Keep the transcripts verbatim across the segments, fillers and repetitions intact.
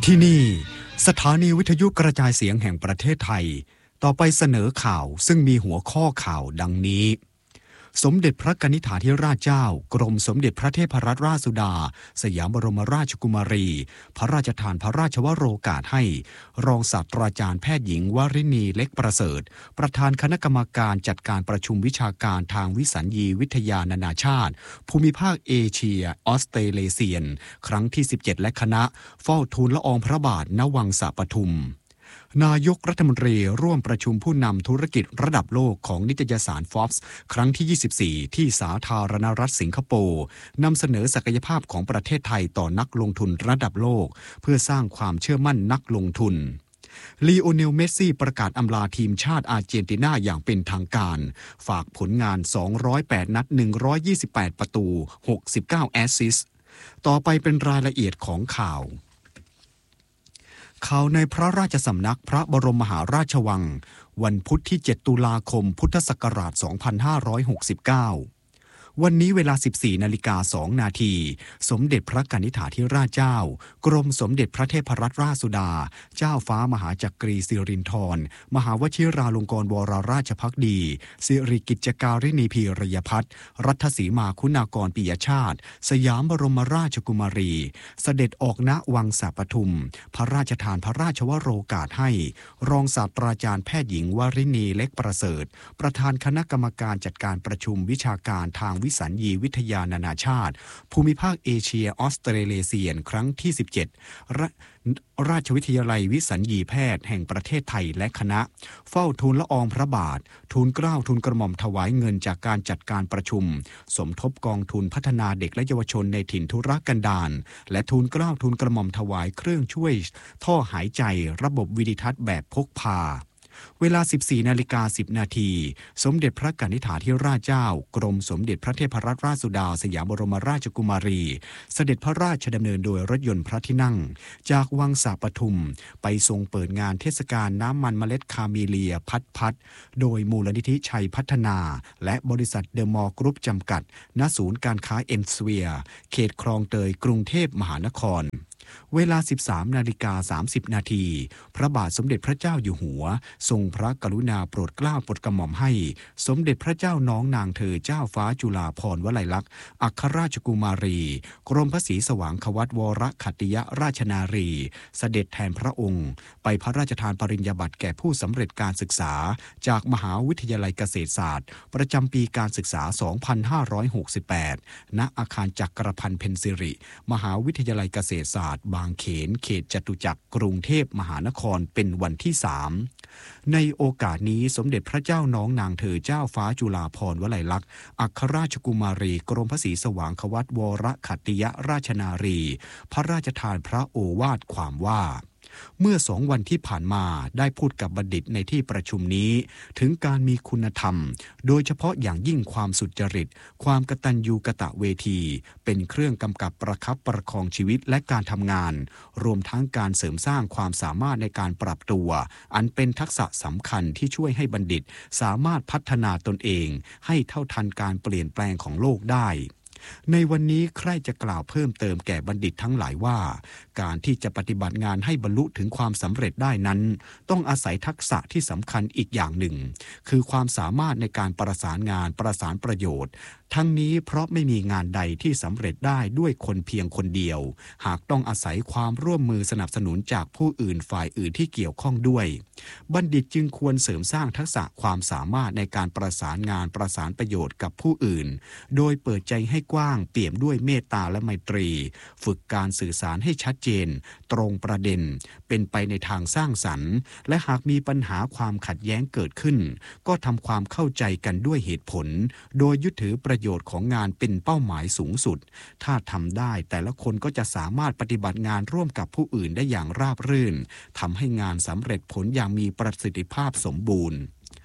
ที่นี่สถานีวิทยุกระจายเสียงแห่งประเทศไทยต่อไปเสนอข่าวซึ่งมีหัวข้อข่าวดังนี้สมเด็จพระกนิษฐาธิราชเจ้ากรมสมเด็จพระเทพรัตนราชสุดาสยามบรมราชกุมารีพระราชทานพระราชวโรกาสให้รองศาสตราจารย์แพทย์หญิงวริณีเล็กประเสริฐประธานคณะกรรมการจัดการประชุมวิชาการทางวิสัญญีวิทยานานาชาติภูมิภาคเอเชียออสเตรเลเซียนครั้งที่สิบเจ็ดและคณะเฝ้าทูลละอองพระบาทณวังสะปทุมนายกรัฐมนตรีร่วมประชุมผู้นำธุรกิจระดับโลกของนิตยสาร Forbes ครั้งที่ยี่สิบสี่ที่สาธารณรัฐสิงคโปร์นำเสนอศักยภาพของประเทศไทยต่อนักลงทุนระดับโลกเพื่อสร้างความเชื่อมั่นนักลงทุนลีโอเนล เมสซี่ประกาศอำลาทีมชาติอาร์เจนตินาอย่างเป็นทางการฝากผลงานสองร้อยแปดนัดหนึ่งร้อยยี่สิบแปดประตูหกสิบเก้าแอสซิสต์ต่อไปเป็นรายละเอียดของข่าวข่าวในพระราชสำนักพระบรมมหาราชวังวันพุธที่เจ็ดตุลาคมพุทธศักราชสองพันห้าร้อยหกสิบเก้าวันนี้เวลา สิบสี่นาฬิกาสองนาทีสมเด็จพระกนิษฐาธิราชเจ้ากรมสมเด็จพระเทพรัตนราชสุดาเจ้าฟ้ามหาจักรีสิรินธรมหาวชิราลงกรณ์วรราชภักดีสิริกิจจการิณีพีรยพัฒน์รัฐสีมาคุณากรปิยชาติสยามบรมราชกุมารีเสด็จออกณวังสะปทุมพระราชทานพระราชวโรกาสให้รองศาสตราจารย์แพทย์หญิงวริณีเล็กประเสริฐประธานคณะกรรมการจัดการประชุมวิชาการทางวิสัญญีวิทยานานาชาติภูมิภาคเอเชียออสเตรเลเซียนครั้งที่สิบเจ็ดรราชวิทยาลัยวิสัญญีแพทย์แห่งประเทศไทยและคณะเฝ้าทูลละอองพระบาททูลเกล้าทูลกระหม่อมถวายเงินจากการจัดการประชุมสมทบกองทุนพัฒนาเด็กและเยาวชนในถิ่นทุรกันดารและทูลเกล้าทูลกระหม่อมถวายเครื่องช่วยท่อหายใจระบบวิดิทัศน์แบบพกพาเวลา สิบสี่นาฬิกาสิบนาทีสมเด็จพระกนิษฐาธิราชเจ้ากรมสมเด็จพระเทพรัตนราชสุดาสยามบรมราชกุมารีเสด็จพระราชดำเนินโดยรถยนต์พระที่นั่งจากวังสะปทุมไปทรงเปิดงานเทศกาลน้ำมันเมล็ดคาเมเลียพัดพัดโดยมูลนิธิชัยพัฒนาและบริษัทเดอะมอลล์กรุ๊ปจำกัดณศูนย์การค้าเอ็นสเวียร์เขตคลองเตยกรุงเทพมหานครเวลา สิบสามนาฬิกาสามสิบนาทีพระบาทสมเด็จพระเจ้าอยู่หัวทรงพระกรุณาโปรดเกล้าโปรดกระหม่อมให้สมเด็จพระเจ้าน้องนางเธอเจ้าฟ้าจุฬาภรณ์วลัยลักษณ์อัครราชกุมารีกรมพระศรีสว่างควัตวรขัตติยราชนารีเสด็จแทนพระองค์ไปพระราชทานปริญญาบัตรแก่ผู้สำเร็จการศึกษาจากมหาวิทยาลัยเกษตรศาสตร์ประจำปีการศึกษา สองพันห้าร้อยหกสิบแปด ณ อาคารจักรพันธ์เพ็ญสิริมหาวิทยาลัยเกษตรศาสตร์บางเขนเขตจตุจักรกรุงเทพมหานครเป็นวันที่สามในโอกาสนี้สมเด็จพระเจ้าน้องนางเธอเจ้าฟ้าจุฬาภรณ์วลัยลักษณ์อัครราชกุมารีกรมพระศรีสว่างควัตวรขัตติยราชนารีพระราชทานพระโอวาทความว่าเมื่อสองวันที่ผ่านมาได้พูดกับบัณฑิตในที่ประชุมนี้ถึงการมีคุณธรรมโดยเฉพาะอย่างยิ่งความสุจริตความกตัญญูกตเวทีเป็นเครื่องกำกับประคับประคองชีวิตและการทำงานรวมทั้งการเสริมสร้างความสามารถในการปรับตัวอันเป็นทักษะสำคัญที่ช่วยให้บัณฑิตสามารถพัฒนาตนเองให้เท่าทันการเปลี่ยนแปลงของโลกได้ในวันนี้ใครจะกล่าวเพิ่มเติมแก่บัณฑิตทั้งหลายว่าการที่จะปฏิบัติงานให้บรรลุถึงความสำเร็จได้นั้นต้องอาศัยทักษะที่สำคัญอีกอย่างหนึ่งคือความสามารถในการประสานงานประสานประโยชน์ทั้งนี้เพราะไม่มีงานใดที่สำเร็จได้ด้วยคนเพียงคนเดียวหากต้องอาศัยความร่วมมือสนับสนุนจากผู้อื่นฝ่ายอื่นที่เกี่ยวข้องด้วยบัณฑิตจึงควรเสริมสร้างทักษะความสามารถในการประสานงานประสานประโยชน์กับผู้อื่นโดยเปิดใจให้กว้างเปี่ยมด้วยเมตตาและไมตรีฝึกการสื่อสารให้ชัดเจนตรงประเด็นเป็นไปในทางสร้างสรรค์และหากมีปัญหาความขัดแย้งเกิดขึ้นก็ทำความเข้าใจกันด้วยเหตุผลโดยยึดถือประโยชน์ของงานเป็นเป้าหมายสูงสุดถ้าทำได้แต่ละคนก็จะสามารถปฏิบัติงานร่วมกับผู้อื่นได้อย่างราบรื่นทำให้งานสำเร็จผลอย่างมีประสิทธิภาพสมบูรณ์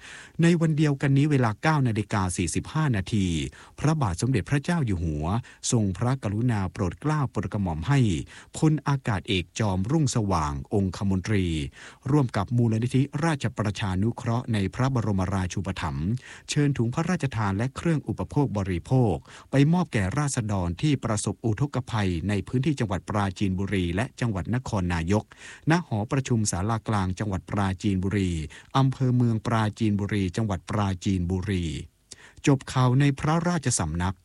ในวันเดียวกันนี้เวลา เก้านาฬิกาสี่สิบห้า นาทีพระบาทสมเด็จพระเจ้าอยู่หัวทรงพระกรุณาโปรดเกล้าโปรดกระหม่อมให้พลอากาศเอกจอมรุ่งสว่างองคมนตรีร่วมกับมูลนิธิราชประชานุเคราะห์ในพระบรมราชูปถัมภ์เชิญถุงพระราชทานและเครื่องอุปโภคบริโภคไปมอบแก่ราษฎรที่ประสบอุทกภัยในพื้นที่จังหวัดปราจีนบุรีและจังหวัดนครนายกณหอประชุมศาลากลางจังหวัดปราจีนบุรีอำเภอเมืองปราจีนบุรีจังหวัดปราจีนบุรีจบข่าวในพระราชสำนัก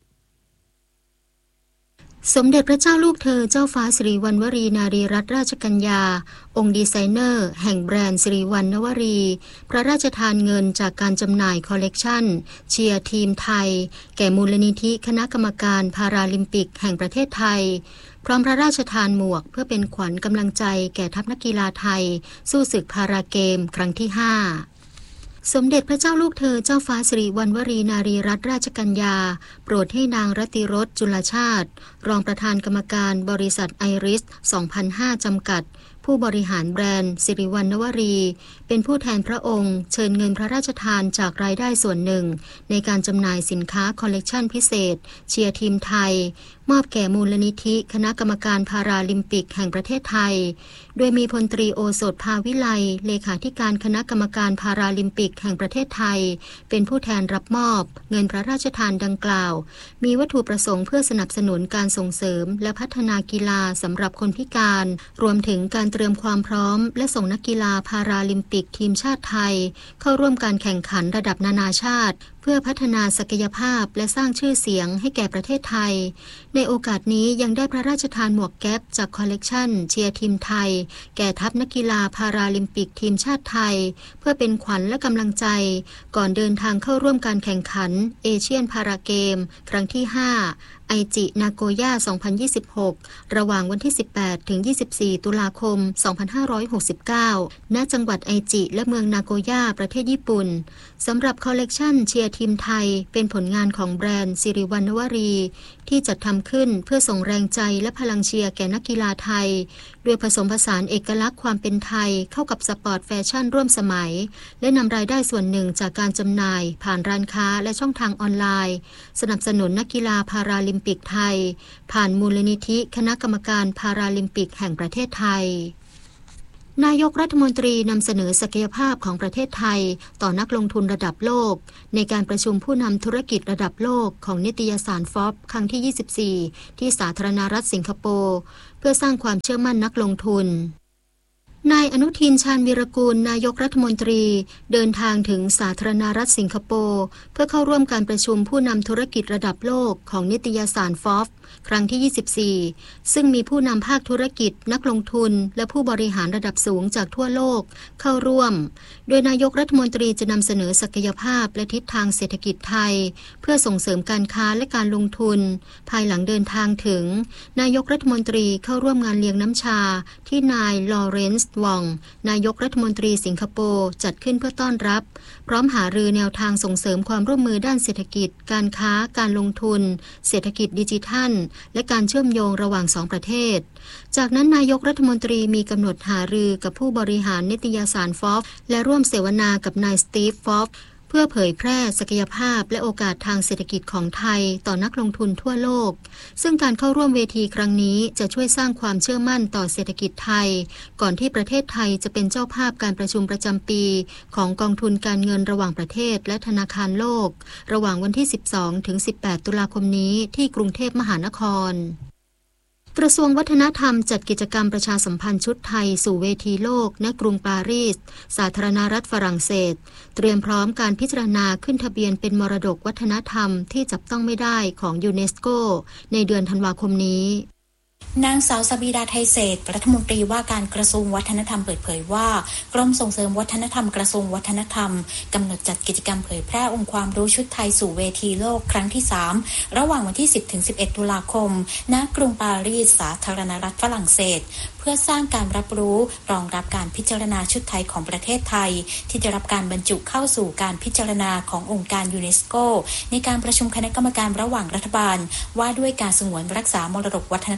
สมเด็จพระเจ้าลูกเธอเจ้าฟ้าสิริวัณวรีนารีรัตนราชกัญญาองค์ดีไซเนอร์แห่งแบรนด์สิริวัณณวรีพระราชทานเงินจากการจำหน่ายคอลเลกชันเชียร์ทีมไทยแก่มูลนิธิคณะกรรมการพาราลิมปิกแห่งประเทศไทยพร้อมพระราชทานหมวกเพื่อเป็นขวัญกำลังใจแก่ทัพนักกีฬาไทยสู้ศึกพาราเกมครั้งที่ห้าสมเด็จพระเจ้าลูกเธอเจ้าฟ้าสิริวัณวรีนารีรัตนราชกัญญาโปรดให้นางรติรสจุลชาติรองประธานกรรมการบริษัทไอริส สองพันห้า จำกัดผู้บริหารแบรนด์สิริวัณณวรีเป็นผู้แทนพระองค์เชิญเงินพระราชทานจากรายได้ส่วนหนึ่งในการจำหน่ายสินค้าคอลเลกชันพิเศษเชียร์ทีมไทยมอบแก่มูลนิธิคณะกรรมการพาราลิมปิกแห่งประเทศไทยโดยมีพลตรีโอสถภาวิไลเลขาธิการคณะกรรมการพาราลิมปิกแห่งประเทศไทยเป็นผู้แทนรับมอบเงินพระราชทานดังกล่าวมีวัตถุประสงค์เพื่อสนับสนุนการส่งเสริมและพัฒนากีฬาสำหรับคนพิการรวมถึงการเตรียมความพร้อมและส่งนักกีฬาพาราลิมปิกทีมชาติไทยเข้าร่วมการแข่งขันระดับนานาชาติเพื่อพัฒนาศักยภาพและสร้างชื่อเสียงให้แก่ประเทศไทยในโอกาสนี้ยังได้พระราชทานหมวกแก๊ปจากคอลเลกชันเชียร์ทีมไทยแก่ทัพนักกีฬาพาราลิมปิกทีมชาติไทยเพื่อเป็นขวัญและกำลังใจก่อนเดินทางเข้าร่วมการแข่งขันเอเชียนพาราเกมครั้งที่ห้าไอจินาโกย่าสองพันยี่สิบหกระหว่างวันที่สิบแปดถึงยี่สิบสี่ตุลาคมสองพันห้าร้อยหกสิบเก้าณจังหวัดไอจิและเมืองนาโกย่าประเทศญี่ปุ่นสำหรับคอลเลกชันเชียร์ทีมไทยเป็นผลงานของแบรนด์สิริวัณณวรีที่จัดทำขึ้นเพื่อส่งแรงใจและพลังเชียร์แก่นักกีฬาไทยด้วยผสมผสานเอกลักษณ์ความเป็นไทยเข้ากับสปอร์ตแฟชั่นร่วมสมัยและนำรายได้ส่วนหนึ่งจากการจำหน่ายผ่านร้านค้าและช่องทางออนไลน์สนับสนุนนักกีฬาพาราลิมปิกไทยผ่านมูลนิธิคณะกรรมการพาราลิมปิกแห่งประเทศไทยนายกรัฐมนตรีนำเสนอศักยภาพของประเทศไทยต่อนักลงทุนระดับโลกในการประชุมผู้นำธุรกิจระดับโลกของนิตยสาร Forbes ครั้งที่ยี่สิบสี่ที่สาธารณรัฐสิงคโปร์เพื่อสร้างความเชื่อมั่นนักลงทุนนายอนุทินชาญวีรกูลนายกรัฐมนตรีเดินทางถึงสาธารณรัฐสิงคโปร์เพื่อเข้าร่วมการประชุมผู้นำธุรกิจระดับโลกของนิตยสาร Forbes ครั้งที่ยี่สิบสี่ซึ่งมีผู้นำภาคธุรกิจนักลงทุนและผู้บริหารระดับสูงจากทั่วโลกเข้าร่วมโดยนายกรัฐมนตรีจะนำเสนอศักยภาพและทิศทางเศรษฐกิจไทยเพื่อส่งเสริมการค้าและการลงทุนภายหลังเดินทางถึงนายกรัฐมนตรีเข้าร่วมงานเลี้ยงน้ำชาที่นายลอเรนซ์วองนายกรัฐมนตรีสิงคโปร์จัดขึ้นเพื่อต้อนรับพร้อมหารือแนวทางส่งเสริมความร่วมมือด้านเศรษฐกิจการค้าการลงทุนเศรษฐกิจดิจิทัลและการเชื่อมโยงระหว่างสองประเทศจากนั้นนายกรัฐมนตรีมีกำหนดหารือกับผู้บริหารนิตยสาร Forbes และร่วมเสวนากับนายสตีฟ ฟ็อบส์เพื่อเผยแพร่ศักยภาพและโอกาสทางเศรษฐกิจของไทยต่อนักลงทุนทั่วโลกซึ่งการเข้าร่วมเวทีครั้งนี้จะช่วยสร้างความเชื่อมั่นต่อเศรษฐกิจไทยก่อนที่ประเทศไทยจะเป็นเจ้าภาพการประชุมประจำปีของกองทุนการเงินระหว่างประเทศและธนาคารโลกระหว่างวันที่สิบสองถึงสิบแปดตุลาคมนี้ที่กรุงเทพมหานครกระทรวงวัฒนธรรมจัดกิจกรรมประชาสัมพันธ์ชุดไทยสู่เวทีโลกณกรุงปารีสสาธารณรัฐฝรั่งเศสเตรียมพร้อมการพิจารณาขึ้นทะเบียนเป็นมรดกวัฒนธรรมที่จับต้องไม่ได้ของยูเนสโกในเดือนธันวาคมนี้นางสาวสบีดาไทยเศรษฐ์รัฐมนตรีว่าการกระทรวงวัฒนธรรมเปิดเผยว่ากรมส่งเสริมวัฒนธรรมกระทรวงวัฒนธรรมกำหนดจัดกิจกรรมเผยแพร่องค์ความรู้ชุดไทยสู่เวทีโลกครั้งที่สามระหว่างวันที่สิบถึงสิบเอ็ดตุลาคมณกรุงปารีสสาธารณรัฐฝรั่งเศสเพื่อสร้างการรับรู้รองรับการพิจารณาชุดไทยของประเทศไทยที่จะรับการบรรจุเข้าสู่การพิจารณาขององค์การยูเนสโกในการประชุมคณะกรรมการระหว่างรัฐบาลว่าด้วยการสงวนรักษามรดกวัฒนธรรมที่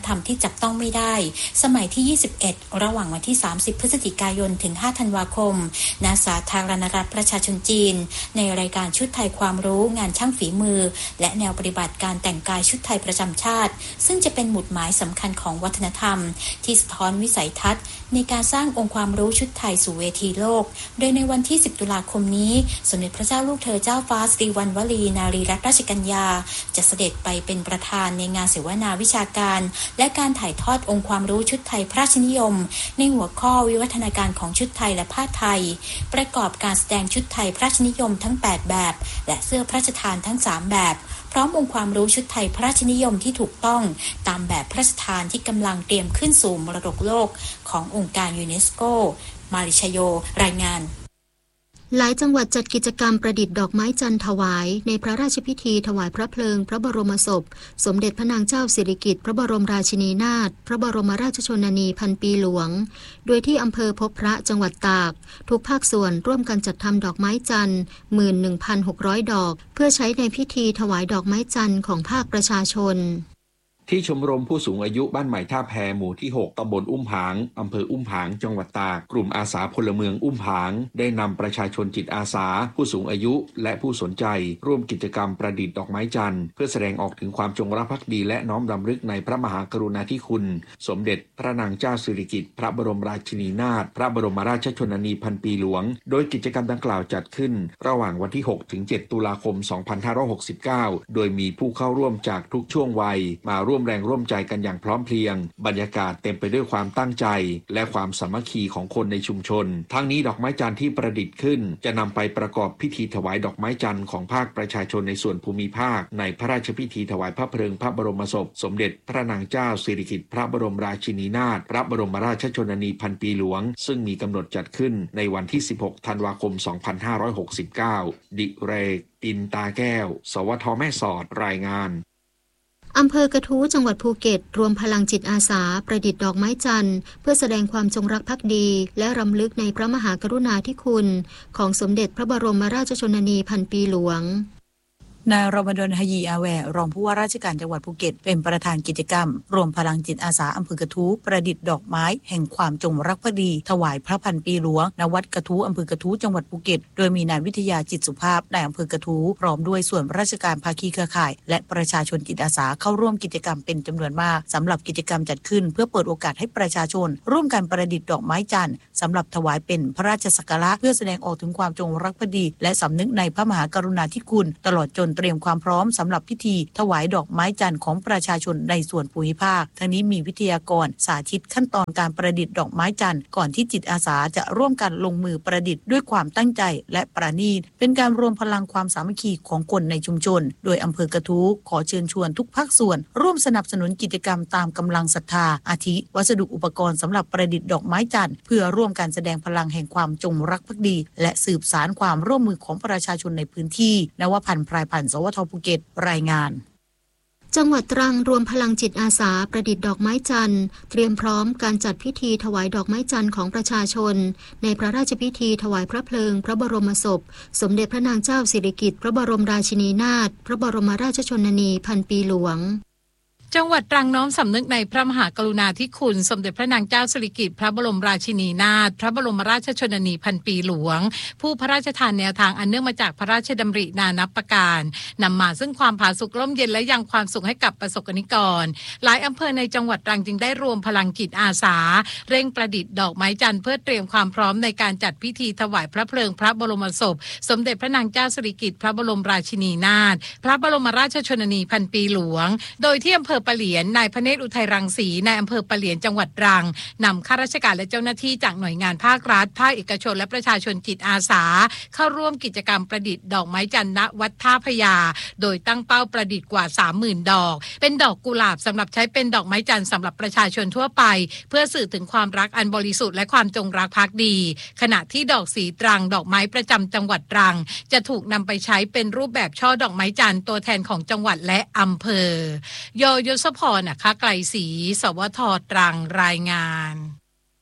จับต้องไม่ได้สมัยที่ยี่สิบเอ็ดระหว่างวันที่สามสิบพฤศจิกายนถึงห้าธันวาคมณสาธารณรัฐประชาชนจีนในรายการชุดไทยความรู้งานช่างฝีมือและแนวปฏิบัติการแต่งกายชุดไทยประจำชาติซึ่งจะเป็นหมุดหมายสำคัญของวัฒนธรรมที่สะท้อนวิสัยทัศน์ในการสร้างองค์ความรู้ชุดไทยสู่เวทีโลกโดยในวันที่สิบตุลาคมนี้สมเด็จพระเจ้าลูกเธอเจ้าฟ้าสิริวัณวรีนารีรัตนราชกัญญาจะเสด็จไปเป็นประธานในงานเสวนาวิชาการและการถ่ายทอดองค์ความรู้ชุดไทยพระราชนิยมในหัวข้อวิวัฒนาการของชุดไทยและผ้าไทยประกอบการแสดงชุดไทยพระราชนิยมทั้งแปดแบบและเสื้อพระราชทานทั้งสามแบบพร้อมองค์ความรู้ชุดไทยพระราชนิยมที่ถูกต้องตามแบบพระราชทานที่กำลังเตรียมขึ้นสู่มรดกโลกขององค์การยูเนสโกมาริชโยรายงานหลายจังหวัดจัดกิจกรรมประดิษฐ์ดอกไม้จันทร์ถวายในพระราชพิธีถวายพระเพลิงพระบรมศพสมเด็จพระนางเจ้าสิริกิติ์พระบรมราชินีนาถพระบรมราชชนนีพันปีหลวงโดยที่อำเภอพบพระจังหวัดตากทุกภาคส่วนร่วมกันจัดทำดอกไม้จันทร์ หนึ่งหมื่นหนึ่งพันหกร้อย ดอกเพื่อใช้ในพิธีถวายดอกไม้จันทร์ของภาคประชาชนที่ชมรมผู้สูงอายุบ้านใหม่ท่าแพหมู่ที่หกตำบลอุ้มผางอำเภออุ้มผางจังหวัดตากกลุ่มอาสาพลเมืองอุ้มผางได้นำประชาชนจิตอาสาผู้สูงอายุและผู้สนใจร่วมกิจกรรมประดิษฐ์ดอกไม้จันทร์เพื่อแสดงออกถึงความจงรักภักดีและน้อมรำลึกในพระมหากรุณาธิคุณสมเด็จพระนางเจ้าสิริกิติ์พระบรมราชินีนาถพระบรมราชชนนีพันปีหลวงโดยกิจกรรมดังกล่าวจัดขึ้นระหว่างวันที่หกถึงเจ็ดตุลาคมสองพันห้าร้อยหกสิบเก้าโดยมีผู้เข้าร่วมจากทุกช่วงวัยมาร่วมแรงร่วมใจกันอย่างพร้อมเพรียงบรรยากาศเต็มไปด้วยความตั้งใจและความสามัคคีของคนในชุมชนทั้งนี้ดอกไม้จันทร์ที่ประดิษฐ์ขึ้นจะนำไปประกอบพิธีถวายดอกไม้จันทร์ของภาคประชาชนในส่วนภูมิภาคในพระราชพิธีถวายพระเพลิงพระบรมศพสมเด็จพระนางเจ้าสิริกิติ์พระบรมราชินีนาถพระบรมราชชนนีพันปีหลวงซึ่งมีกำหนดจัดขึ้นในวันที่สิบหกธันวาคมสองพันห้าร้อยหกสิบเก้าดิเรกอินตาแก้วสวทแม่สอดรายงานอำเภอกระทู้จังหวัดภูเก็ตรวมพลังจิตอาสาประดิษฐ์ดอกไม้จันทร์เพื่อแสดงความจงรักภักดีและรำลึกในพระมหากรุณาธิคุณของสมเด็จพระบรมราชชนนีพันปีหลวงนายรมฎอน ฮยีอาแวรองผู้ว่าราชการจังหวัดภูเก็ตเป็นประธานกิจกรรมรวมพลังจิตอาสาอำเภอกระทู้ประดิษฐ์ดอกไม้แห่งความจงรักภักดีถวายพระพันปีหลวงณวัดกระทู้อำเภอกระทู้จังหวัดภูเก็ตโดยมีนายวิทยาจิตสุภาพนายอำเภอกระทู้พร้อมด้วยส่วนราชการภาคีเครือข่ายและประชาชนจิตอาสาเข้าร่วมกิจกรรมเป็นจำนวนมากสำหรับกิจกรรมจัดขึ้นเพื่อเปิดโอกาสให้ประชาชนร่วมกันประดิษฐ์ดอกไม้จันทร์สำหรับถวายเป็นพระราชสักการะเพื่อแสดงออกถึงความจงรักภักดีและสำนึกในพระมหากรุณาธิคุณตลอดจนเตรียมความพร้อมสำหรับพิธีถวายดอกไม้จันทร์ของประชาชนในส่วนภูมิภาคทั้งนี้มีวิทยากรสาธิตขั้นตอนการประดิษฐ์ดอกไม้จันทร์ก่อนที่จิตอาสาจะร่วมกันลงมือประดิษฐ์ด้วยความตั้งใจและประณีตเป็นการรวมพลังความสามัคคีของคนในชุมชนโดยอำเภอกระทู้ขอเชิญชวนทุกภาคส่วนร่วมสนับสนุนกิจกรรมตามกำลังศรัทธาอาทิวัสดุอุปกรณ์สำหรับประดิษฐ์ดอกไม้จันทร์เพื่อร่วมกันแสดงพลังแห่งความจงรักภักดีและสืบสานความร่วมมือของประชาชนในพื้นที่นวพันธ์พรายพันธ์สวทภูเก็ตรายงานจังหวัดตรังรวมพลังจิตอาสาประดิษฐ์ดอกไม้จันทร์เตรียมพร้อมการจัดพิธีถวายดอกไม้จันทร์ของประชาชนในพระราชพิธีถวายพระเพลิงพระบรมศพสมเด็จพระนางเจ้าสิริกิติ์พระบรมราชินีนาถพระบรมราชชนนีพันปีหลวงจังหวัดตรังน้อมสำนึกในพระมหากรุณาธิคุณสมเด็จพระนางเจ้าสิริกิติ์พระบรมราชินีนาถพระบรมราชชนนีพันปีหลวงผู้พระราชทานแนวทางอันเนื่องมาจากพระราชดำรินานับประการนำมาซึ่งความผาสุกร่มเย็นและยังความสุขให้กับประสบนิกรหลายอำเภอในจังหวัดตรังจึงได้รวมพลังจิตอาสาเร่งประดิษฐ์ดอกไม้จันทร์เพื่อเตรียมความพร้อมในการจัดพิธีถวายพระเพลิงพระบรมศพสมเด็จพระนางเจ้าสิริกิติ์พระบรมราชินีนาถพระบรมราชชนนีพันปีหลวงโดยที่อำเภอปะเหลียนนายพระเนตรอุทัยรังสีในอำเภอปะเหลียนจังหวัดตรังนำข้าราชการและเจ้าหน้าที่จากหน่วยงานภาครัฐภาคเอกชนและประชาชนจิตอาสาเข้าร่วมกิจกรรมประดิษฐ์ดอกไม้จันทร์ณวัดท่าพระยาโดยตั้งเป้าประดิษฐ์กว่า สามหมื่น ดอกเป็นดอกกุหลาบสำหรับใช้เป็นดอกไม้จันทร์สำหรับประชาชนทั่วไปเพื่อสื่อถึงความรักอันบริสุทธิ์และความจงรักภักดีขณะที่ดอกสีตรังดอกไม้ประจำจังหวัดตรังจะถูกนำไปใช้เป็นรูปแบบช่อดอกไม้จันทร์ตัวแทนของจังหวัดและอำเภอโยยศพรนะคะไกลศรีสวทตรังรายงาน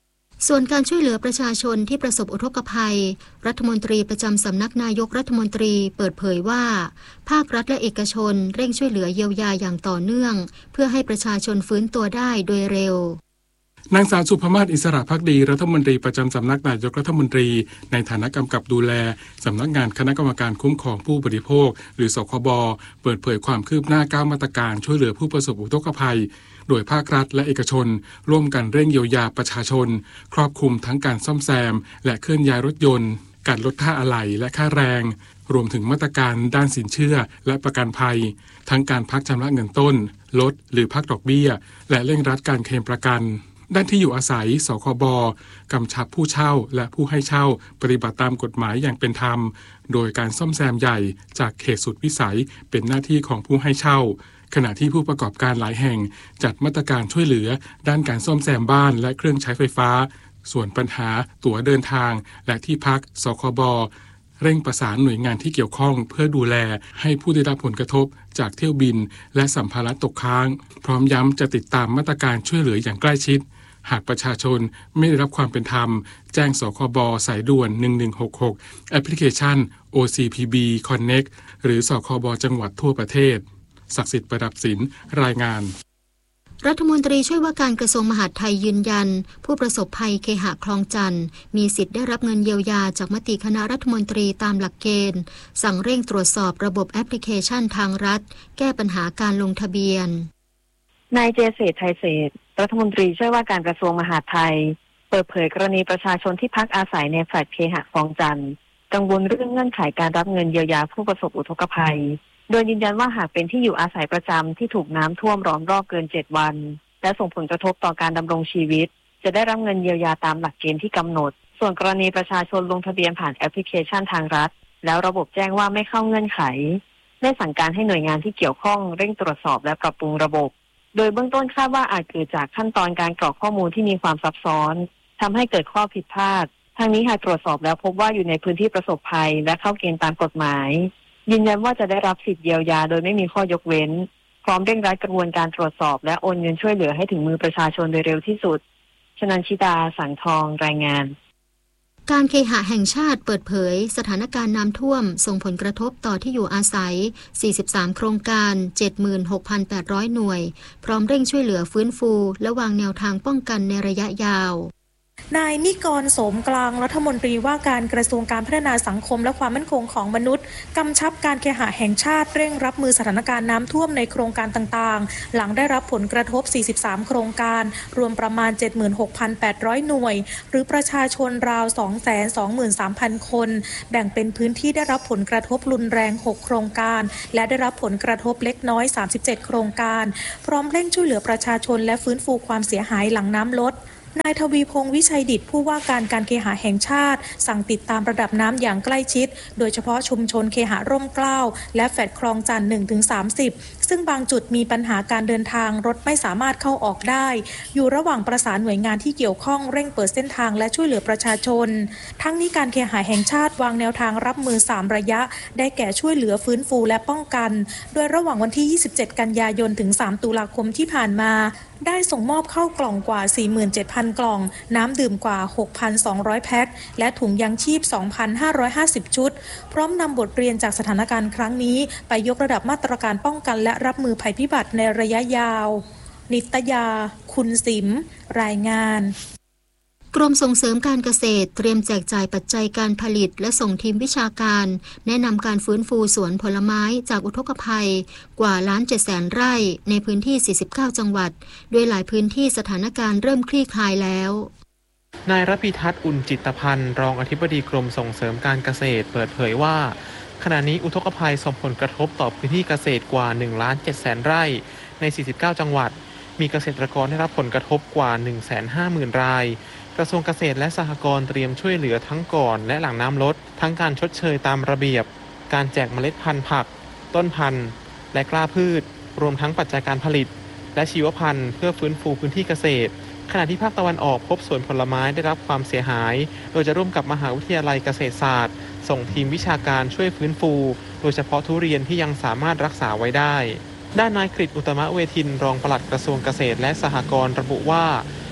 ส่วนการช่วยเหลือประชาชนที่ประสบอุทกภัยรัฐมนตรีประจำสำนักนายกรัฐมนตรีเปิดเผยว่าภาครัฐและเอกชนเร่งช่วยเหลือเยียวยาอย่างต่อเนื่องเพื่อให้ประชาชนฟื้นตัวได้โดยเร็วนางสาวสุภมาศอิสระภักดีรัฐมนตรีประจำสำนักนายกรัฐมนตรีในฐานะกำกับดูแลสำนักงานคณะกรรมการคุ้มครองผู้บริโภคหรือสคบเปิดเผยความคืบหน้าเก้ามาตรการช่วยเหลือผู้ประสบอุทกภัยโดยภาครัฐและเอกชนร่วมกันเร่งเยียวยาประชาชนครอบคลุมทั้งการซ่อมแซมและเคลื่อนย้ายรถยนต์การลดค่าอะไหล่และค่าแรงรวมถึงมาตรการด้านสินเชื่อและประกันภัยทั้งการพักชำระเงินต้นลดหรือพักดอกเบี้ยและเร่งรัดการเคลมประกันด้านที่อยู่อาศัยสคบกำชับผู้เช่าและผู้ให้เช่าปฏิบัติตามกฎหมายอย่างเป็นธรรมโดยการซ่อมแซมใหญ่จากเขตสุดวิสัยเป็นหน้าที่ของผู้ให้เช่าขณะที่ผู้ประกอบการหลายแห่งจัดมาตรการช่วยเหลือด้านการซ่อมแซมบ้านและเครื่องใช้ไฟฟ้าส่วนปัญหาตั๋วเดินทางและที่พักสคบเร่งประสานหน่วยงานที่เกี่ยวข้องเพื่อดูแลให้ผู้ได้รับผลกระทบจากเที่ยวบินและสัมภาระตกค้างพร้อมย้ำจะติดตามมาตรการช่วยเหลืออย่างใกล้ชิดหากประชาชนไม่ได้รับความเป็นธรรมแจ้งสคบสายด่วนหนึ่งหนึ่งหกหกแอปพลิเคชัน โอ ซี พี บี Connect หรือสคบจังหวัดทั่วประเทศศักดิ์สิทธิ์ประดับศิลป์รายงานรัฐมนตรีช่วยว่าการกระทรวงมหาดไทยยืนยันผู้ประสบภัยเคหะคลองจันทน์มีสิทธิ์ได้รับเงินเยียวยาจากมติคณะรัฐมนตรีตามหลักเกณฑ์สั่งเร่งตรวจสอบระบบแอปพลิเคชันทางรัฐแก้ปัญหาการลงทะเบียนนายเจเศรษฐ์ไทยเศรษฐ์รัฐมนตรีช่วยว่าการกระทรวงมหาดไทยเปิดเผยกรณีประชาชนที่พักอาศัยในแฟลตเคหะคลองจันทน์กังวลเรื่องเงื่อนไขการรับเงินเยียวยาผู้ประสบอุทกภัยโดยยืนยันว่าหากเป็นที่อยู่อาศัยประจำที่ถูกน้ำท่วมล้อมรอบเกินเจ็ดวันและส่งผลกระทบต่อการดำรงชีวิตจะได้รับเงินเยียวยาตามหลักเกณฑ์ที่กำหนดส่วนกรณีประชาชนลงทะเบียนผ่านแอปพลิเคชันทางรัฐแล้วระบบแจ้งว่าไม่เข้าเงื่อนไขได้สั่งการให้หน่วยงานที่เกี่ยวข้องเร่งตรวจสอบและปรับปรุงระบบโดยเบื้องต้นคาดว่าอาจเกิดจากขั้นตอนการกรอกข้อมูลที่มีความซับซ้อนทำให้เกิดข้อผิดพลาดทางนี้หากตรวจสอบแล้วพบว่าอยู่ในพื้นที่ประสบภัยและเข้าเกณฑ์ตามกฎหมายยืนยันว่าจะได้รับสิทธิเยียวยาโดยไม่มีข้อยกเว้นพร้อมเร่งรัดกระบวนการตรวจสอบและโอนเงินช่วยเหลือให้ถึงมือประชาชนโดยเร็วที่สุดชนันชิตาสังทองรายงานการเคหะแห่งชาติเปิดเผยสถานการณ์น้ำท่วมส่งผลกระทบต่อที่อยู่อาศัยสี่สิบสามโครงการ เจ็ดหมื่นหกพันแปดร้อย หน่วยพร้อมเร่งช่วยเหลือฟื้นฟูและวางแนวทางป้องกันในระยะยาวนายนิกรโสมกลางรัฐมนตรีว่าการกระทรวงการพัฒนาสังคมและความมั่นคงของมนุษย์กำชับการเคหะแห่งชาติเร่งรับมือสถานการณ์น้ำท่วมในโครงการต่างๆหลังได้รับผลกระทบสี่สิบสามโครงการรวมประมาณ เจ็ดหมื่นหกพันแปดร้อย หน่วยหรือประชาชนราว สองแสนสองหมื่นสามพัน คนแบ่งเป็นพื้นที่ได้รับผลกระทบรุนแรงหกโครงการและได้รับผลกระทบเล็กน้อยสามสิบเจ็ดโครงการพร้อมเร่งช่วยเหลือประชาชนและฟื้นฟูความเสียหายหลังน้ำลดนายทวีพงษ์วิชัยดิษฐ์ผู้ว่าการการเคหะแห่งชาติสั่งติดตามระดับน้ำอย่างใกล้ชิดโดยเฉพาะชุมชนเคหะร่มเกล้าและแฟลตคลองจันทน์ หนึ่งถึงสามสิบ ซึ่งบางจุดมีปัญหาการเดินทางรถไม่สามารถเข้าออกได้อยู่ระหว่างประสานหน่วยงานที่เกี่ยวข้องเร่งเปิดเส้นทางและช่วยเหลือประชาชนทั้งนี้การเคหะแห่งชาติวางแนวทางรับมือสามระยะได้แก่ช่วยเหลือฟื้นฟูและป้องกันโดยระหว่างวันที่ยี่สิบเจ็ดกันยายนถึงสามตุลาคมที่ผ่านมาได้ส่งมอบเข้ากล่องกว่า สี่หมื่นเจ็ดพัน กล่องน้ำดื่มกว่า หกพันสองร้อย แพ็คและถุงยังชีพ สองพันห้าร้อยห้าสิบ ชุดพร้อมนำบทเรียนจากสถานการณ์ครั้งนี้ไปยกระดับมาตรการป้องกันและรับมือภัยพิบัติในระยะยาวนิตยาคุณสิมรายงานกรมส่งเสริมการเกษตรเตรียมแจกจ่ายปัจจัยการผลิตและส่งทีมวิชาการแนะนำการฟื้นฟูสวนผลไม้จากอุทกภัยกว่าล้านเจ็ดแสนไร่ในพื้นที่สี่สิบเก้าจังหวัดโดยหลายพื้นที่สถานการณ์เริ่มคลี่คลายแล้วนายรพิทัศน์อุ่นจิตพันธ์รองอธิบดีกรมส่งเสริมการเกษตรเปิดเผยว่าขณะนี้อุทกภัยส่งผลกระทบต่อพื้นที่เกษตรกว่าหนึ่งล้านเจ็ดแสนไร่ในสี่สิบเก้าจังหวัดมีเกษตรกรได้รับผลกระทบกว่า หนึ่งแสนห้าหมื่น รายกระทรวงเกษตรและสหกรณ์เตรียมช่วยเหลือทั้งก่อนและหลังน้ำลดทั้งการชดเชยตามระเบียบการแจกเมล็ดพันธุ์ผักต้นพันธุ์และกล้าพืชรวมทั้งปัจจัยการผลิตและชีวพันธุ์เพื่อฟื้นฟูพื้นที่เกษตรขณะที่ภาคตะวันออกพบสวนผลไม้ได้รับความเสียหายโดยจะร่วมกับมหาวิทยาลัยเกษตรศาสตร์ส่งทีมวิชาการช่วยฟื้นฟูโดยเฉพาะทุเรียนที่ยังสามารถรักษาไว้ได้ด้านนายกฤษอุตตมะเวทินรองปลัดกระทรวงเกษตรและสหกรณ์ระบุว่า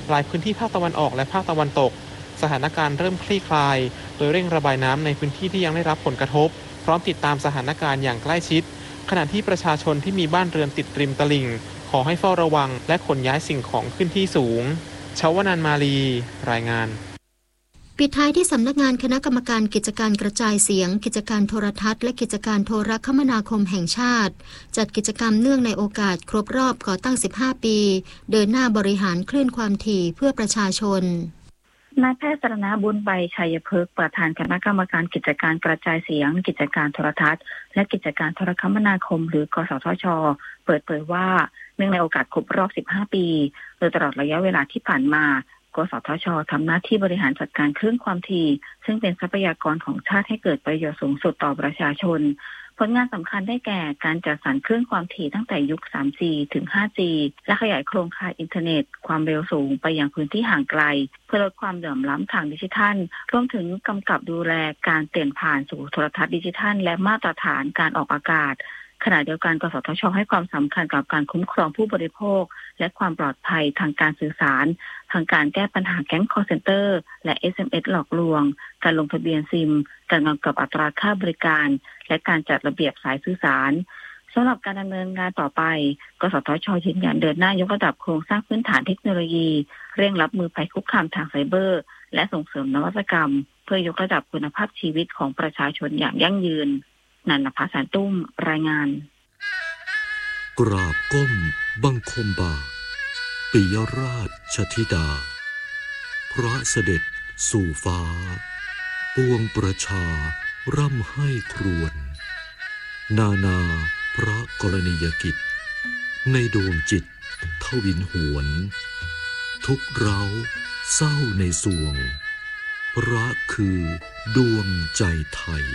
หลายพื้นที่ภาคตะวันออกและภาคตะวันตกสถานการณ์เริ่มคลี่คลายโดยเร่งระบายน้ำในพื้นที่ที่ยังได้รับผลกระทบพร้อมติดตามสถานการณ์อย่างใกล้ชิดขณะที่ประชาชนที่มีบ้านเรือนติดริมตลิ่งขอให้เฝ้าระวังและขนย้ายสิ่งของขึ้นที่สูงชวนันท์มาลีรายงานปิดท้ายที่สำนักงานคณะกรรมการกิจการกระจายเสียงกิจการโทรทัศน์และกิจการโทรคมนาคมแห่งชาติจัดกิจกรรมเนื่องในโอกาสครบรอบก่อตั้งสิบห้าปีเดินหน้าบริหารคลื่นความถี่เพื่อประชาชนนายแพทย์สรณบุญใบชัยพฤกษ์ประธานคณะกรรมการกิจการกระจายเสียงกิจการโทรทัศน์และกิจการโทรคมนาคมหรือกสทช.เปิดเผยว่าเนื่องในโอกาสครบรอบสิบห้าปีโดยตลอดระยะเวลาที่ผ่านมากสทช.ทำหน้าที่บริหารจัดการคลื่นความถี่ซึ่งเป็นทรัพยากรของชาติให้เกิดประโยชน์สูงสุดต่อประชาชนผลงานสำคัญได้แก่การจัดสรรคลื่นความถี่ตั้งแต่ยุค ทรีจี ถึง ไฟว์จี และขยายโครงข่ายอินเทอร์เน็ตความเร็วสูงไปยังพื้นที่ห่างไกลเพื่อลดความเหลื่อมล้ำทางดิจิทัลรวมถึงกำกับดูแลการเปลี่ยนผ่านสู่โทรทัศน์ดิจิทัลและมาตรฐานการออกอากาศขณะเดียวกันกสทช.ให้ความสำคัญกับการคุ้มครองผู้บริโภคและความปลอดภัยทางการสื่อสารทางการแก้ปัญหาแก๊ง call center และ เอส เอ็ม เอส หลอกลวงการลงทะเบียนซิมการกำกับอัตราค่าบริการและการจัดระเบียบสายสื่อสารสำหรับการดำเนินงานต่อไปกสทช.ยืนยันเดินหน้ายกระดับโครงสร้างพื้นฐานเทคโนโลยีเร่งรับมือภัยคุกคามทางไซเบอร์และส่งเสริมนวัตกรรมเพื่อยกระดับคุณภาพชีวิตของประชาชนอย่างยั่งยืนนันทภาสารตุ้มรายงานกราบก้มบังคมบาทปิยราชธิดาพระเสด็จสู่ฟ้าปวงประชาร่ำให้ครวญนานาพระกรณียกิจในดวงจิตทวินหวนทุกเร้าเศร้าในสวงพระคือดวงใจไทย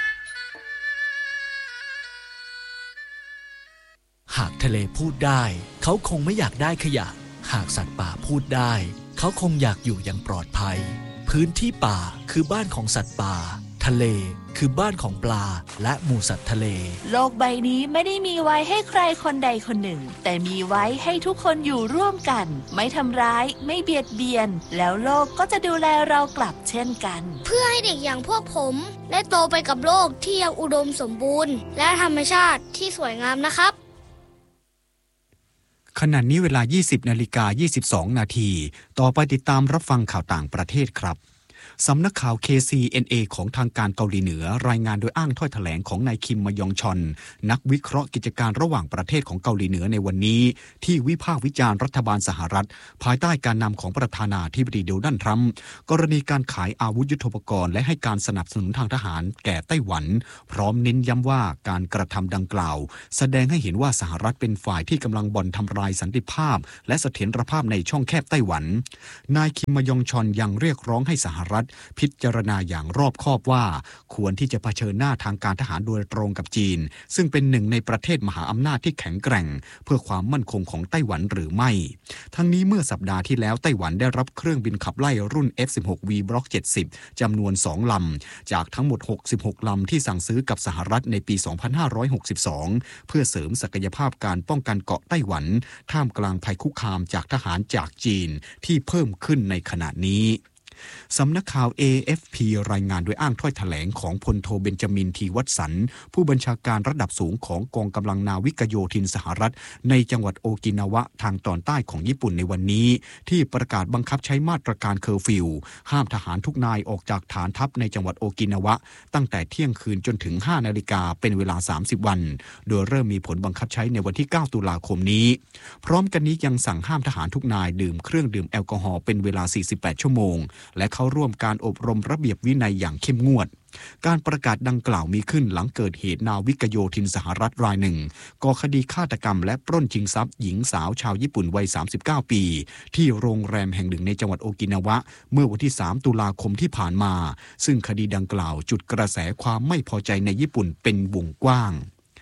หากทะเลพูดได้เขาคงไม่อยากได้ขยะหากสัตว์ป่าพูดได้เขาคงอยากอยู่อย่างปลอดภัยพื้นที่ป่าคือบ้านของสัตว์ป่าทะเลคือบ้านของปลาและหมู่สัตว์ทะเลโลกใบนี้ไม่ได้มีไว้ให้ใครคนใดคนหนึ่งแต่มีไว้ให้ทุกคนอยู่ร่วมกันไม่ทำร้ายไม่เบียดเบียนแล้วโลกก็จะดูแลเรากลับเช่นกันเพื่อให้เด็กอย่างพวกผมได้โตไปกับโลกที่ยังอุดมสมบูรณ์และธรรมชาติที่สวยงามนะครับขณะนี้เวลา ยี่สิบนาฬิกายี่สิบสองนาทีต่อไปติดตามรับฟังข่าวต่างประเทศครับสำนักข่าว เค ซี เอ็น เอ ของทางการเกาหลีเหนือรายงานโดยอ้างถ้อยแถลงของนายคิมมยองชอนนักวิเคราะห์กิจการระหว่างประเทศของเกาหลีเหนือในวันนี้ที่วิพากษ์วิจารณ์รัฐบาลสหรัฐภายใต้การนำของประธานาธิบดีโดนัลด์ทรัมป์กรณีการขายอาวุธยุทโธปกรณ์และให้การสนับสนุนทางทหารแก่ไต้หวันพร้อมเน้นย้ำว่าการกระทำดังกล่าวแสดงให้เห็นว่าสหรัฐเป็นฝ่ายที่กำลังบ่อนทำลายสันติภาพและเสถียรภาพในช่องแคบไต้หวันนายคิมมยองชอนยังเรียกร้องให้สหรัฐพิจารณาอย่างรอบคอบว่าควรที่จะเผชิญหน้าทางการทหารโดยตรงกับจีนซึ่งเป็นหนึ่งในประเทศมหาอำนาจที่แข็งแกร่งเพื่อความมั่นคงของไต้หวันหรือไม่ทั้งนี้เมื่อสัปดาห์ที่แล้วไต้หวันได้รับเครื่องบินขับไล่รุ่น เอฟ สิบหก วี Block เจ็ดสิบจำนวนสองลำจากทั้งหมดหกสิบหกลำที่สั่งซื้อกับสหรัฐในปีสองพันห้าร้อยหกสิบสองเพื่อเสริมศักยภาพการป้องกันเกาะไต้หวันท่ามกลางภัยคุกคามจากทหารจากจีนที่เพิ่มขึ้นในขณะนี้สำนักข่าว เอ เอฟ พี รายงานโดยอ้างถ้อยแถลงของพลโทเบนจามินทีวัตสันผู้บัญชาการระดับสูงของกองกำลังนาวิกโยธินสหรัฐในจังหวัดโอกินาวะทางตอนใต้ของญี่ปุ่นในวันนี้ที่ประกาศบังคับใช้มาตรการเคอร์ฟิวห้ามทหารทุกนายออกจากฐานทัพในจังหวัดโอกินาวะตั้งแต่เที่ยงคืนจนถึงห้านาฬิกาเป็นเวลาสามสิบวันโดยเริ่มมีผลบังคับใช้ในวันที่เก้าตุลาคมนี้พร้อมกันนี้ยังสั่งห้ามทหารทุกนายดื่มเครื่องดื่มแอลกอฮอล์เป็นเวลาสี่สิบแปดชั่วโมงและเข้าร่วมการอบรมระเบียบวินัยอย่างเข้มงวดการประกาศดังกล่าวมีขึ้นหลังเกิดเหตุนาวิกโยธินสหรัฐรายหนึ่งก่อคดีฆาตกรรมและปล้นชิงทรัพย์หญิงสาวชาวญี่ปุ่นวัยสามสิบเก้าปีที่โรงแรมแห่งหนึ่งในจังหวัดโอกินาวะเมื่อวันที่สามตุลาคมที่ผ่านมาซึ่งคดีดังกล่าวจุดกระแสความไม่พอใจในญี่ปุ่นเป็นวงกว้าง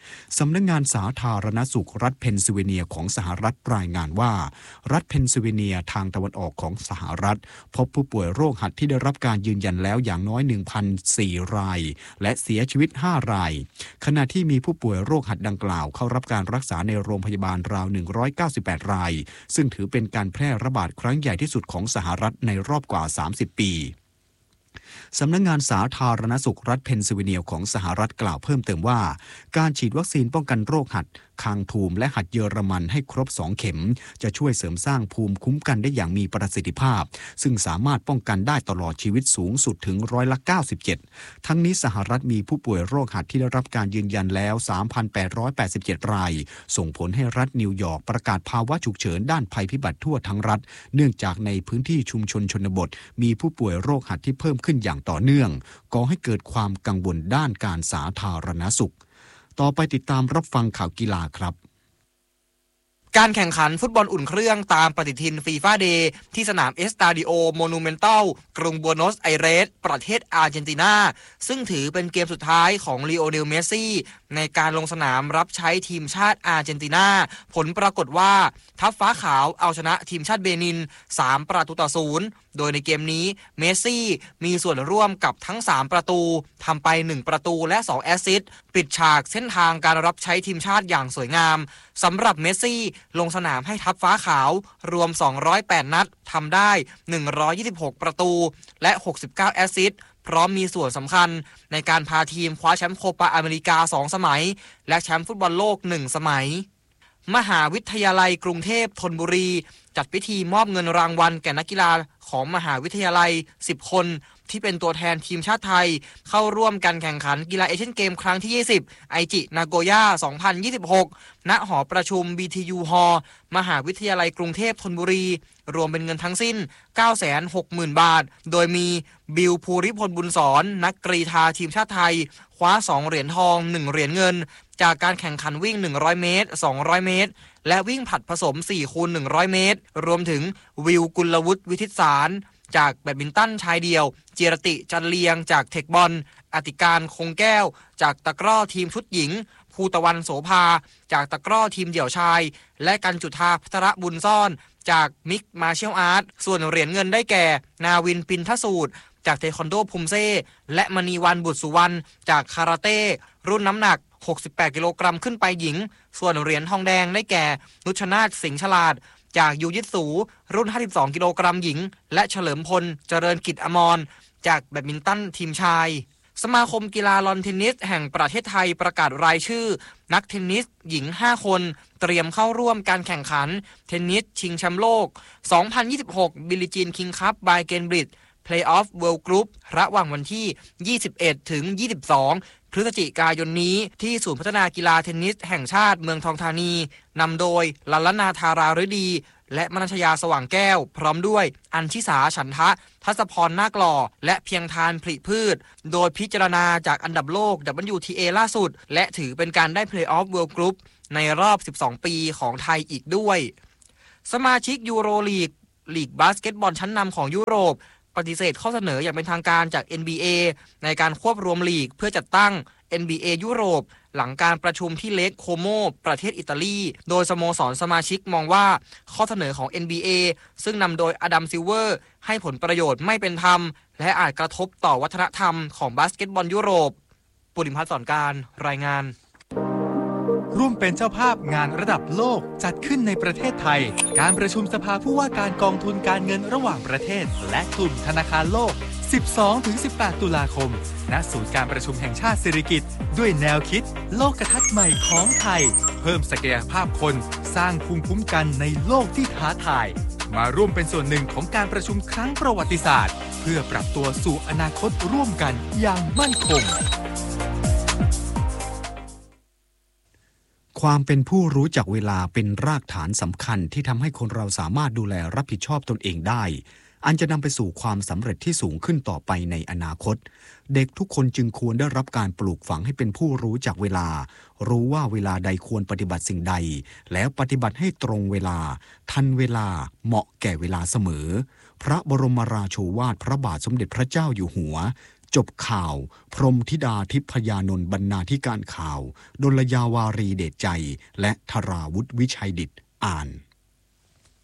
สำนักงานสาธารณสุขรัฐเพนซิลเวเนียของสหรัฐรายงานว่ารัฐเพนซิลเวเนียทางตะวันออกของสหรัฐพบผู้ป่วยโรคหัดที่ได้รับการยืนยันแล้วอย่างน้อย หนึ่งพันสี่ รายและเสียชีวิตห้ารายขณะที่มีผู้ป่วยโรคหัดดังกล่าวเข้ารับการรักษาในโรงพยาบาลราวหนึ่งร้อยเก้าสิบแปดรายซึ่งถือเป็นการแพร่ระบาดครั้งใหญ่ที่สุดของสหรัฐในรอบกว่าสามสิบปีสำนักงานสาธารณสุขรัฐเพนซิลเวเนียของสหรัฐกล่าวเพิ่มเติมว่าการฉีดวัคซีนป้องกันโรคหัดคางทูมและหัดเยอรมันให้ครบสองเข็มจะช่วยเสริมสร้างภูมิคุ้มกันได้อย่างมีประสิทธิภาพซึ่งสามารถป้องกันได้ตลอดชีวิตสูงสุดถึงร้อยละเก้าสิบเจ็ดทั้งนี้สหรัฐมีผู้ป่วยโรคหัดที่ได้รับการยืนยันแล้ว สามพันแปดร้อยแปดสิบเจ็ด รายส่งผลให้รัฐนิวยอร์กประกาศภาวะฉุกเฉินด้านภัยพิบัติทั่วทั้งรัฐเนื่องจากในพื้นที่ชุมชนชนบทมีผู้ป่วยโรคหัดที่เพิ่มขึ้นอย่างต่อเนื่องก่อให้เกิดความกังวลด้านการสาธารณสุขต่อไปติดตามรับฟังข่าวกีฬาครับการแข่งขันฟุตบอลอุ่นเครื่องตามปฏิทินฟีฟ่าเดย์ที่สนามเอสตาดิโอโมนูเมนตัลกรุงบัวโนสไอเรสประเทศอาร์เจนตินาซึ่งถือเป็นเกมสุดท้ายของลีโอเนลเมสซี่ในการลงสนามรับใช้ทีมชาติอาร์เจนตินาผลปรากฏว่าทัพฟ้าขาวเอาชนะทีมชาติเบนินสามประตูต่อศูนย์โดยในเกมนี้เมสซี่มีส่วนร่วมกับทั้งสามประตูทำไปหนึ่งประตูและสองแอสซิสต์ปิดฉากเส้นทางการรับใช้ทีมชาติอย่างสวยงามสำหรับเมสซี่ลงสนามให้ทัพฟ้าขาวรวมสองร้อยแปดนัดทำได้หนึ่งร้อยยี่สิบหกประตูและหกสิบเก้าแอสซิสต์พร้อมมีส่วนสำคัญในการพาทีมคว้าแชมป์โคปาอเมริกาสองสมัยและแชมป์ฟุตบอลโลกหนึ่งสมัยมหาวิทยาลัยกรุงเทพธนบุรีจัดพิธีมอบเงินรางวัลแก่นักกีฬาของมหาวิทยาลัยสิบคนที่เป็นตัวแทนทีมชาติไทยเข้าร่วมการแข่งขันกีฬาเอเชียนเกมครั้งที่ยี่สิบไอจินาโกย่าสองพันยี่สิบหกณหอประชุม บี ที ยู Hall มหาวิทยาลัยกรุงเทพธนบุรีรวมเป็นเงินทั้งสิ้น เก้าแสนหกหมื่น บาทโดยมีบิลภูริพลบุญสอนนักกรีฑาทีมชาติไทยคว้าสองเหรียญทองหนึ่งเหรียญเงินจากการแข่งขันวิ่งหนึ่งร้อยเมตรสองร้อยเมตรและวิ่งผลัดผสม สี่คูณหนึ่งร้อย เมตรรวมถึงวิวกุลวุฒิวิทิตสารจากแบดมินตันชายเดี่ยวเจรติจันเลียงจากเทคบอลอติการคงแก้วจากตะกร้อทีมชุดหญิงภูตะวันโสภาจากตะกร้อทีมเดี่ยวชายและกันจุธาพัทรบุญซ่อนจากมิกมาเชียลอาร์ตส่วนเหรียญเงินได้แก่นาวินปินทสูตรจากเทควันโดภูมิเซ่และมณีวันบุตรสุวรรณจากคาราเต้รุ่นน้ำหนักหกสิบแปดกิโลกรัมขึ้นไปหญิงส่วนเหรียญทองแดงได้แก่นุชนาถสิงห์ฉลาดจากยูยิตสูรุ่นห้าสิบสองกิโลกรัมหญิงและเฉลิมพลเจริญกิจอมรจากแบดมินตันทีมชายสมาคมกีฬาลอนเทนนิสแห่งประเทศไทยประกาศรายชื่อนักเทนนิสหญิงห้าคนเตรียมเข้าร่วมการแข่งขันเทนนิสชิงแชมป์โลกสองพันยี่สิบหกบิลลีจีนคิงคัพบายเกนบริดจ์Playoff World Group ระหว่างวันที่ยี่สิบเอ็ดถึงยี่สิบสองพฤศจิกายนนี้ที่ศูนย์พัฒนากีฬาเทนนิสแห่งชาติเมืองทองธานีนำโดยลัลนาธาราฤดีและมนัชยาสว่างแก้วพร้อมด้วยอัญชิสาฉันทะทัศพรนาคหล่อและเพียงทานผลิพืชโดยพิจารณาจากอันดับโลก ดับเบิลยู ที เอ ล่าสุดและถือเป็นการได้ Playoff World Group ในรอบสิบสองปีของไทยอีกด้วยสมาชิกยูโรลีกลีกบาสเกตบอลชั้นนำของยุโรปปฏิเสธข้อเสนออย่างเป็นทางการจาก เอ็น บี เอ ในการควบรวมลีกเพื่อจัดตั้ง เอ็น บี เอ ยุโรปหลังการประชุมที่เลกโคโมประเทศอิตาลีโดยสโมสรสมาชิกมองว่าข้อเสนอของ เอ็น บี เอ ซึ่งนำโดยอดัมซิลเวอร์ให้ผลประโยชน์ไม่เป็นธรรมและอาจกระทบต่อวัฒนธรรมของบาสเกตบอลยุโรปปุริพัฒน์สอนการรายงานร่วมเป็นเจ้าภาพงานระดับโลกจัดขึ้นในประเทศไทยการประชุมสภาผู้ว่าการกองทุนการเงินระหว่างประเทศและกลุ่มธนาคารโลก สิบสองถึงสิบแปด ตุลาคมณศูนย์การประชุมแห่งชาติสิริกิติ์ด้วยแนวคิดโลกทัศน์ใหม่ของไทยเพิ่มศักยภาพคนสร้างภูมิคุ้มกันในโลกที่ท้าทายมาร่วมเป็นส่วนหนึ่งของการประชุมครั้งประวัติศาสตร์เพื่อปรับตัวสู่อนาคตร่วมกันอย่างมั่นคงความเป็นผู้รู้จักเวลาเป็นรากฐานสำคัญที่ทำให้คนเราสามารถดูแลรับผิดชอบตนเองได้อันจะนำไปสู่ความสำเร็จที่สูงขึ้นต่อไปในอนาคตเด็กทุกคนจึงควรได้รับการปลูกฝังให้เป็นผู้รู้จักเวลารู้ว่าเวลาใดควรปฏิบัติสิ่งใดแล้วปฏิบัติให้ตรงเวลาทันเวลาเหมาะแก่เวลาเสมอพระบรมราโชวาทพระบาทสมเด็จพระเจ้าอยู่หัวจบข่าวพรหมธิดาทิพยานนท์บรรณาธิการข่าวดลยาวารีเดชใจและธราวุฒิวิชัยดิษฐ์อ่าน